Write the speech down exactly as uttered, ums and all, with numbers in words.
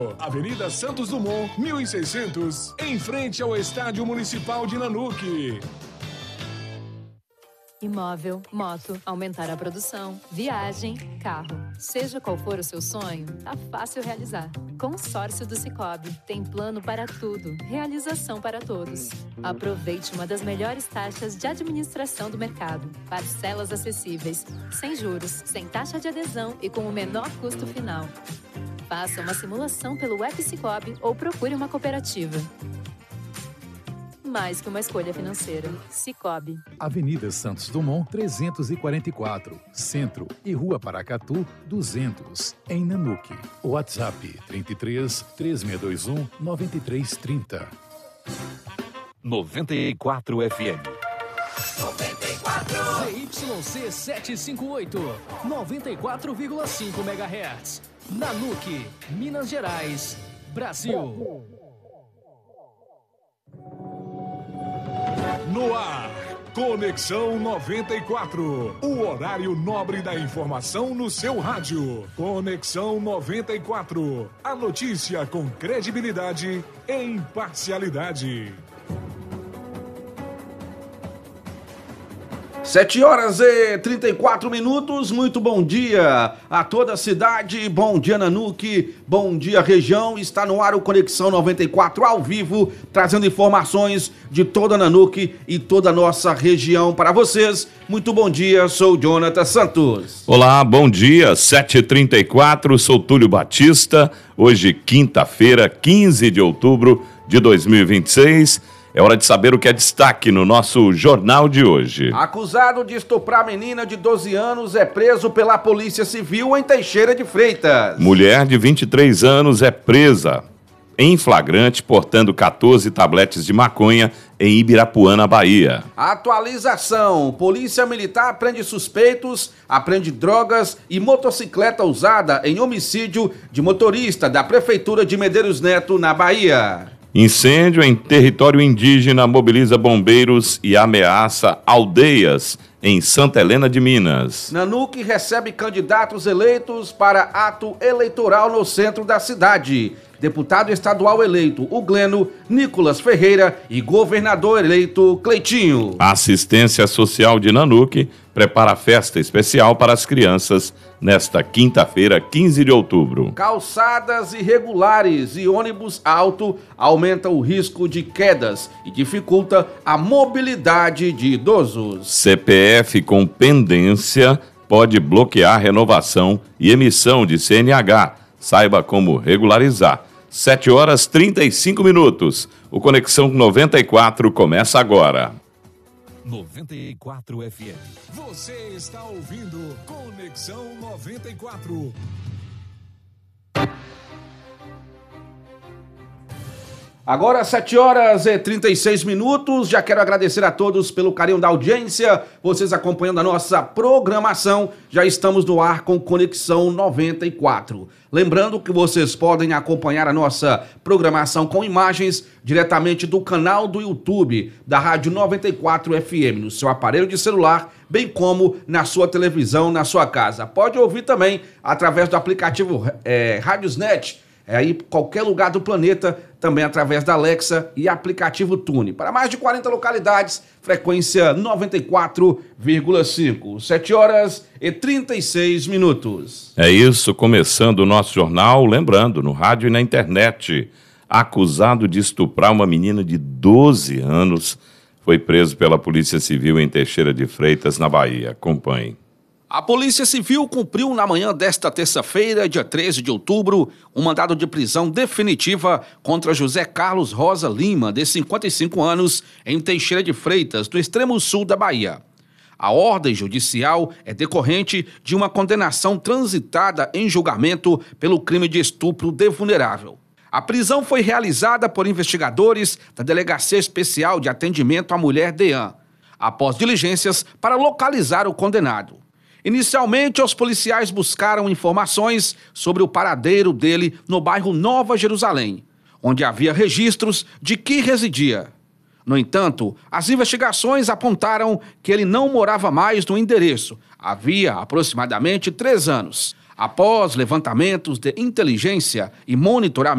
Avenida Santos Dumont, mil e seiscentos, em frente ao Estádio Municipal de Nanuque. Imóvel, moto, aumentar a produção, viagem, carro. Seja qual for o seu sonho, tá fácil realizar. Consórcio do Sicoob. Tem plano para tudo. Realização para todos. Aproveite uma das melhores taxas de administração do mercado. Parcelas acessíveis, sem juros, sem taxa de adesão e com o menor custo final. Faça uma simulação pelo app Sicoob ou procure uma cooperativa. Mais que uma escolha financeira. Sicoob. Avenida Santos Dumont, trezentos e quarenta e quatro, Centro, e Rua Paracatu, duzentos, em Nanuque. WhatsApp trinta e três, três seis dois um, nove três três zero. noventa e quatro F M. noventa e quatro. Z Y C setecentos e cinquenta e oito, noventa e quatro vírgula cinco megahertz. Nanuque, Minas Gerais, Brasil. No ar, Conexão noventa e quatro. O horário nobre da informação no seu rádio. Conexão noventa e quatro. A notícia com credibilidade e imparcialidade. Sete horas e trinta e quatro minutos, muito bom dia a toda a cidade, bom dia Nanuque, bom dia região, está no ar o Conexão noventa e quatro ao vivo, trazendo informações de toda Nanuque e toda a nossa região para vocês. Muito bom dia, sou Jonathan Santos. Olá, bom dia, sete e trinta e quatro, sou Túlio Batista, hoje quinta-feira, quinze de outubro de dois mil e vinte e seis. É hora de saber o que é destaque no nosso jornal de hoje. Acusado de estuprar menina de doze anos é preso pela Polícia Civil em Teixeira de Freitas. Mulher de vinte e três anos é presa em flagrante portando quatorze tabletes de maconha em Ibirapuana, Bahia. Atualização: Polícia Militar prende suspeitos, apreende drogas e motocicleta usada em homicídio de motorista da Prefeitura de Medeiros Neto, na Bahia. Incêndio em território indígena mobiliza bombeiros e ameaça aldeias em Santa Helena de Minas. Nanuque recebe candidatos eleitos para ato eleitoral no centro da cidade. Deputado estadual eleito, o Gleno Nicolas Ferreira, e governador eleito, Cleitinho. A Assistência Social de Nanuque prepara festa especial para as crianças nesta quinta-feira, quinze de outubro. Calçadas irregulares e ônibus alto aumentam o risco de quedas e dificulta a mobilidade de idosos. C P F com pendência pode bloquear renovação e emissão de C N H. Saiba como regularizar. sete horas e trinta e cinco minutos. O Conexão noventa e quatro começa agora. noventa e quatro F M. Você está ouvindo Conexão noventa e quatro. Agora, sete horas e trinta e seis minutos, já quero agradecer a todos pelo carinho da audiência, vocês acompanhando a nossa programação, já estamos no ar com Conexão noventa e quatro. Lembrando que vocês podem acompanhar a nossa programação com imagens diretamente do canal do YouTube da Rádio noventa e quatro F M, no seu aparelho de celular, bem como na sua televisão, na sua casa. Pode ouvir também através do aplicativo é, Radiosnet, é aí qualquer lugar do planeta, também através da Alexa e aplicativo Tune. Para mais de quarenta localidades, frequência noventa e quatro vírgula cinco. sete horas e trinta e seis minutos. É isso, começando o nosso jornal, lembrando, no rádio e na internet, acusado de estuprar uma menina de doze anos, foi preso pela Polícia Civil em Teixeira de Freitas, na Bahia. Acompanhe. A Polícia Civil cumpriu na manhã desta terça-feira, dia treze de outubro, um mandado de prisão definitiva contra José Carlos Rosa Lima, de cinquenta e cinco anos, em Teixeira de Freitas, no extremo sul da Bahia. A ordem judicial é decorrente de uma condenação transitada em julgamento pelo crime de estupro de vulnerável. A prisão foi realizada por investigadores da Delegacia Especial de Atendimento à Mulher DEAN, após diligências para localizar o condenado. Inicialmente, os policiais buscaram informações sobre o paradeiro dele no bairro Nova Jerusalém, onde havia registros de que residia. No entanto, as investigações apontaram que ele não morava mais no endereço, havia aproximadamente três anos. Após levantamentos de inteligência e monitoramento,